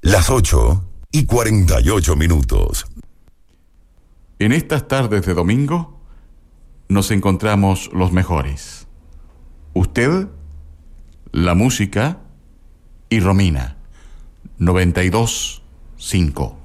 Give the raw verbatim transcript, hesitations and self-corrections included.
Las ocho y cuarenta y ocho minutos. En estas tardes de domingo nos encontramos los mejores. Usted, la música y Romina. noventa y dos punto cinco.